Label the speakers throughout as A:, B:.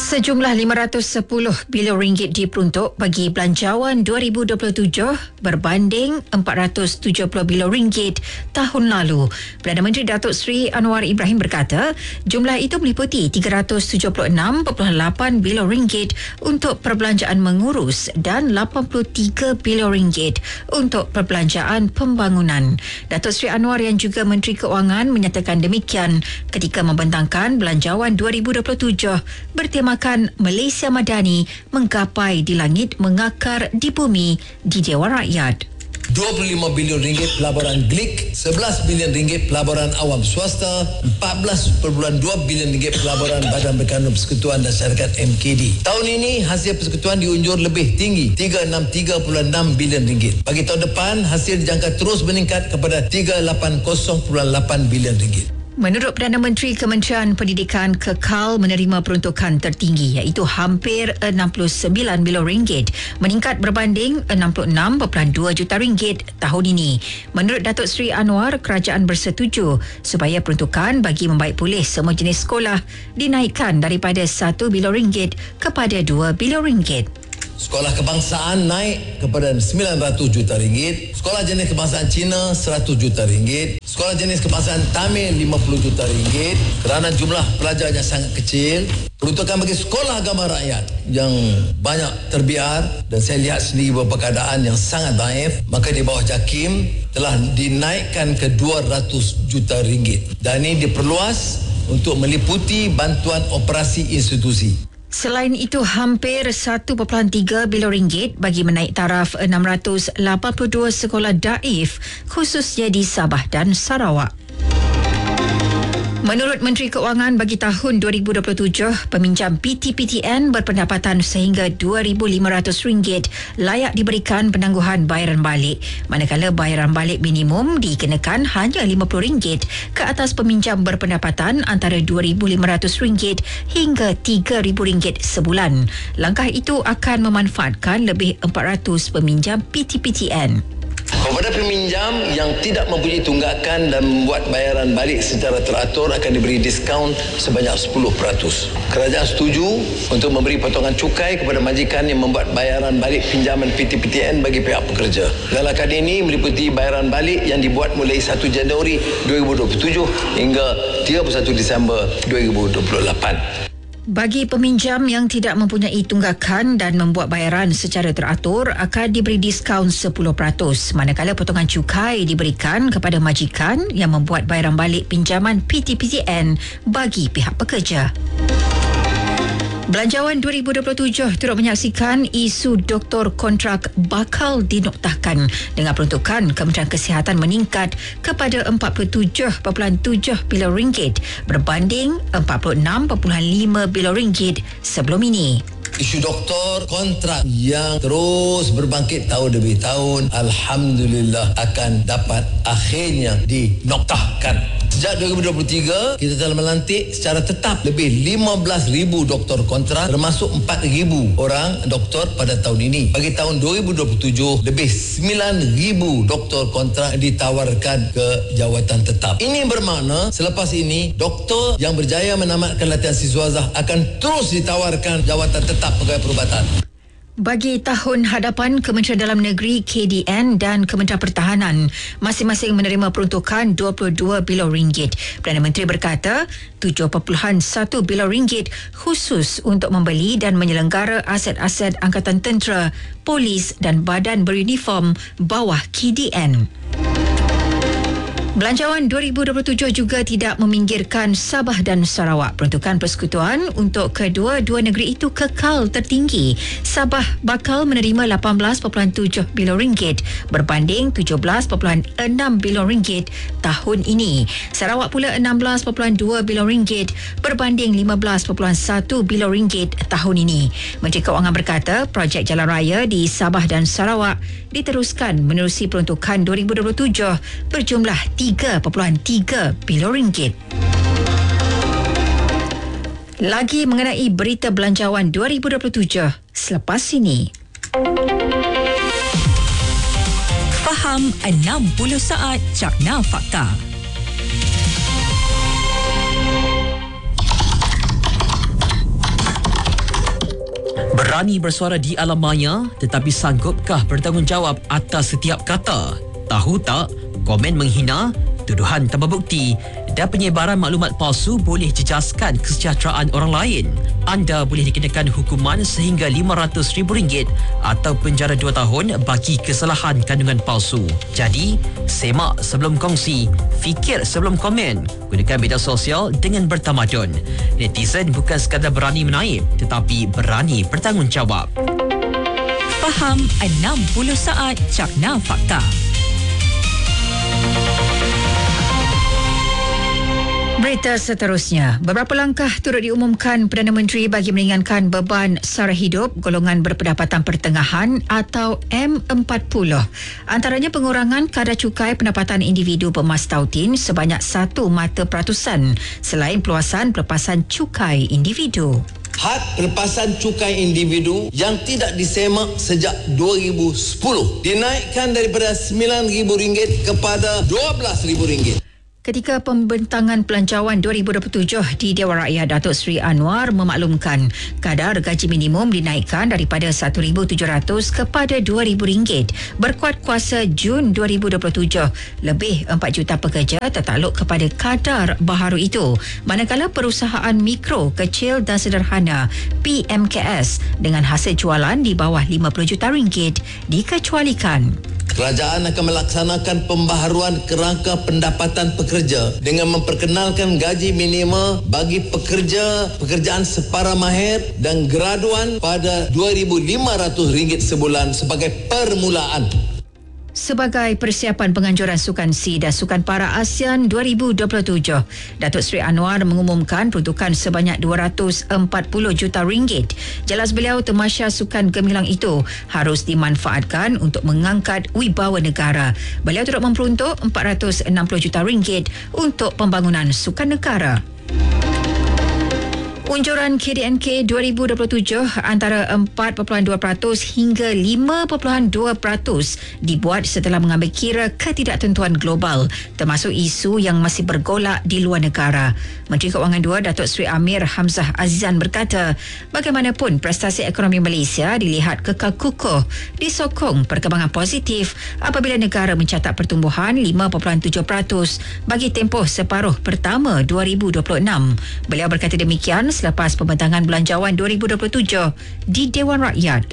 A: Sejumlah RM510 bilion diperuntuk bagi belanjawan 2027 berbanding RM470 bilion tahun lalu. Perdana Menteri Datuk Seri Anwar Ibrahim berkata, jumlah itu meliputi RM376.8 bilion untuk perbelanjaan mengurus dan RM83 bilion untuk perbelanjaan pembangunan. Datuk Seri Anwar yang juga Menteri Keuangan menyatakan demikian ketika membentangkan belanjawan 2027 bertemakan Malaysia Madani menggapai di langit menakar di bumi di Dewan Rakyat.
B: RM25 bilion pelaburan GLIC, RM11 bilion pelaburan awam swasta, RM14.2 bilion pelaburan Badan Berkandung Persekutuan dan Syarikat MKD. Tahun ini hasil persekutuan diunjur lebih tinggi, RM363.6 bilion. Bagi tahun depan, hasil dijangka terus meningkat kepada RM380.8 bilion.
A: Menurut Perdana Menteri, Kementerian Pendidikan kekal menerima peruntukan tertinggi iaitu hampir RM69 bilion, meningkat berbanding RM66.2 juta tahun ini. Menurut Datuk Seri Anwar, kerajaan bersetuju supaya peruntukan bagi membaik pulih semua jenis sekolah dinaikkan daripada RM1 bilion kepada RM2 bilion.
B: Sekolah kebangsaan naik kepada RM900 juta. Sekolah jenis kebangsaan Cina RM100 juta. Sekolah jenis kebangsaan Tamil RM50 juta. Kerana jumlah pelajar yang sangat kecil, peruntukan bagi sekolah agama rakyat yang banyak terbiar dan saya lihat sendiri beberapa keadaan yang sangat daif, maka di bawah JAKIM telah dinaikkan ke RM200 juta. Dan ini diperluas untuk meliputi bantuan operasi institusi.
A: Selain itu, hampir RM1.3 bilion bagi menaik taraf 682 sekolah daif khususnya di Sabah dan Sarawak. Menurut Menteri Keuangan, bagi tahun 2027, peminjam PTPTN berpendapatan sehingga RM2,500 layak diberikan penangguhan bayaran balik, manakala bayaran balik minimum dikenakan hanya RM50 ke atas peminjam berpendapatan antara RM2,500 hingga RM3,000 sebulan. Langkah itu akan memanfaatkan lebih 400 peminjam PTPTN.
B: Kepada peminjam yang tidak mempunyai tunggakan dan membuat bayaran balik secara teratur akan diberi diskaun sebanyak 10%. Kerajaan setuju untuk memberi potongan cukai kepada majikan yang membuat bayaran balik pinjaman PTPTN bagi pihak pekerja. Galakan ini meliputi bayaran balik yang dibuat mulai 1 Januari 2027 hingga 31 Disember 2028.
A: Bagi peminjam yang tidak mempunyai tunggakan dan membuat bayaran secara teratur akan diberi diskaun 10%, manakala potongan cukai diberikan kepada majikan yang membuat bayaran balik pinjaman PTPTN bagi pihak pekerja. Belanjawan 2027 turut menyaksikan isu doktor kontrak bakal dinoktahkan dengan peruntukan Kementerian Kesihatan meningkat kepada RM47.7 bilion berbanding RM46.5 bilion sebelum ini.
B: Isu doktor kontrak yang terus berbangkit tahun demi tahun, alhamdulillah akan dapat akhirnya dinoktahkan. Sejak 2023, kita telah melantik secara tetap lebih 15,000 doktor kontrak, termasuk 4,000 orang doktor pada tahun ini. Bagi tahun 2027, lebih 9,000 doktor kontrak ditawarkan ke jawatan tetap. Ini bermakna selepas ini, doktor yang berjaya menamatkan latihan siswazah akan terus ditawarkan jawatan tetap pegawai perubatan.
A: Bagi tahun hadapan, Kementerian Dalam Negeri, KDN dan Kementerian Pertahanan masing-masing menerima peruntukan RM22 bilion. Perdana Menteri berkata, RM7.1 bilion khusus untuk membeli dan menyelenggara aset-aset Angkatan Tentera, Polis dan Badan Beruniform bawah KDN. Belanjawan 2027 juga tidak meminggirkan Sabah dan Sarawak. Peruntukan persekutuan untuk kedua-dua negeri itu kekal tertinggi. Sabah bakal menerima RM18.7 bilion berbanding RM17.6 bilion tahun ini. Sarawak pula RM16.2 bilion berbanding RM15.1 bilion tahun ini. Menteri Keuangan berkata, projek jalan raya di Sabah dan Sarawak diteruskan menerusi peruntukan 2027 berjumlah RM3.3 bilion. Lagi mengenai berita belanjawan 2027 selepas ini.
C: Faham 60 saat Cakna Fakta.
D: Berani bersuara di alam maya, tetapi sanggupkah bertanggungjawab atas setiap kata? Tahu tak, komen menghina, tuduhan tanpa bukti dan penyebaran maklumat palsu boleh jejaskan kesejahteraan orang lain. Anda boleh dikenakan hukuman sehingga RM500,000 atau penjara 2 tahun bagi kesalahan kandungan palsu. Jadi, semak sebelum kongsi, fikir sebelum komen. Gunakan media sosial dengan bertamadun. Netizen bukan sekadar berani menaip, tetapi berani bertanggungjawab.
C: Faham 60 saat Cakna Fakta.
A: Berita seterusnya, beberapa langkah turut diumumkan Perdana Menteri bagi meringankan beban sara hidup golongan berpendapatan pertengahan atau M40. Antaranya pengurangan kadar cukai pendapatan individu bermas tautin sebanyak 1 mata peratusan selain peluasan pelepasan cukai individu.
B: Had pelepasan cukai individu yang tidak disemak sejak 2010 dinaikkan daripada RM9,000 kepada RM12,000.
A: Ketika pembentangan Pelancawan 2027 di Dewan Rakyat, Datuk Seri Anwar memaklumkan kadar gaji minimum dinaikkan daripada RM1,700 kepada RM2,000 berkuat kuasa Jun 2027. Lebih 4 juta pekerja tertakluk kepada kadar baharu itu, manakala perusahaan mikro, kecil dan sederhana PMKS dengan hasil jualan di bawah RM50 juta dikecualikan.
B: Kerajaan akan melaksanakan pembaharuan kerangka pendapatan pekerja dengan memperkenalkan gaji minima bagi pekerjaan separa mahir dan graduan pada RM2,500 sebulan sebagai permulaan.
A: Sebagai persiapan penganjuran Sukan C dan Sukan Para ASEAN 2027, Datuk Seri Anwar mengumumkan peruntukan sebanyak RM240 juta. Jelas beliau, tamasya sukan gemilang itu harus dimanfaatkan untuk mengangkat wibawa negara. Beliau turut memperuntuk RM460 juta untuk pembangunan sukan negara. Unjuran KDNK 2027 antara 4.2% hingga 5.2% dibuat setelah mengambil kira ketidaktentuan global, termasuk isu yang masih bergolak di luar negara. Menteri Kewangan II, Datuk Seri Amir Hamzah Azizan berkata, bagaimanapun prestasi ekonomi Malaysia dilihat kekal kukuh, disokong perkembangan positif apabila negara mencatat pertumbuhan 5.7% bagi tempoh separuh pertama 2026. Beliau berkata demikian selepas pembentangan Belanjawan 2027 di Dewan Rakyat.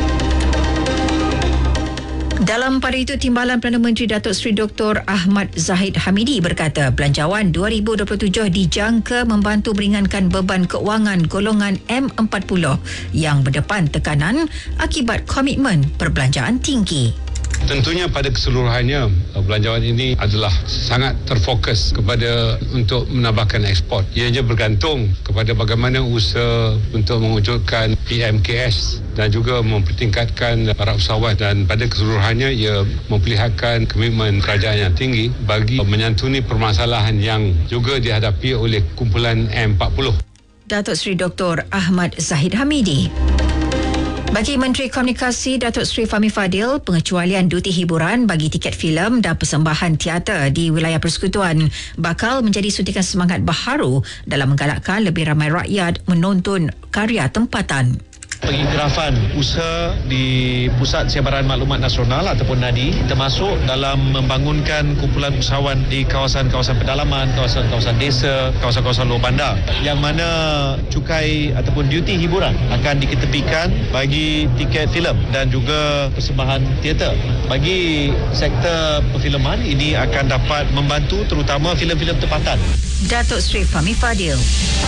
A: Dalam pada itu, Timbalan Perdana Menteri Datuk Seri Dr. Ahmad Zahid Hamidi berkata Belanjawan 2027 dijangka membantu meringankan beban keuangan golongan M40 yang berdepan tekanan akibat komitmen perbelanjaan tinggi.
E: Tentunya pada keseluruhannya belanjawan ini adalah sangat terfokus kepada untuk menambahkan ekspor. Ianya bergantung kepada bagaimana usaha untuk mewujudkan PMKS dan juga mempertingkatkan para usahawan, dan pada keseluruhannya ia memperlihatkan komitmen kerajaan yang tinggi bagi menyantuni permasalahan yang juga dihadapi oleh kumpulan M40.
A: Datuk Seri Dr. Ahmad Zahid Hamidi. Bagi Menteri Komunikasi Datuk Seri Fahmi Fadil, pengecualian duti hiburan bagi tiket filem dan persembahan teater di wilayah persekutuan bakal menjadi suntikan semangat baharu dalam menggalakkan lebih ramai rakyat menonton karya tempatan.
F: Pengikrafan usaha di Pusat Sebaran Maklumat Nasional ataupun NADI termasuk dalam membangunkan kumpulan usahawan di kawasan-kawasan pedalaman, kawasan-kawasan desa, kawasan-kawasan luar bandar, yang mana cukai ataupun duti hiburan akan diketepikan bagi tiket filem dan juga persembahan teater. Bagi sektor perfilman ini akan dapat membantu terutama filem-filem tempatan.
A: Datuk Seri Fahmi Fadil.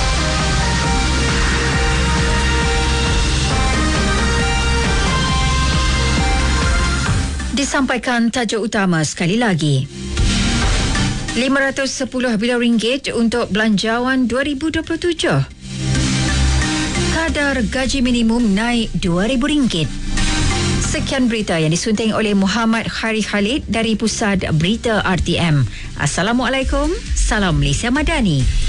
A: Disampaikan tajuk utama sekali lagi. RM510 bilion untuk Belanjawan 2027. Kadar gaji minimum naik RM2,000. Sekian berita yang disunting oleh Muhammad Khairi Khalid dari Pusat Berita RTM. Assalamualaikum, salam Malaysia Madani.